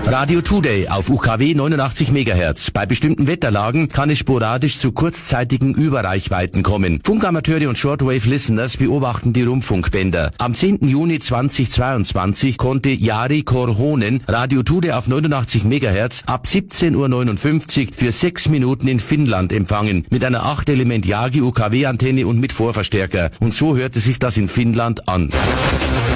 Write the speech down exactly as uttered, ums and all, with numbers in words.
Radio Today auf U K W neunundachtzig Megahertz. Bei bestimmten Wetterlagen kann es sporadisch zu kurzzeitigen Überreichweiten kommen. Funkamateure und Shortwave-Listeners beobachten die Rundfunkbänder. Am zehnten Juni zweitausendzweiundzwanzig konnte Jari Korhonen Radio Today auf neunundachtzig Megahertz ab siebzehn Uhr neunundfünfzig für sechs Minuten in Finnland empfangen. Mit einer acht Element Yagi U K W-Antenne und mit Vorverstärker. Und so hörte sich das in Finnland an.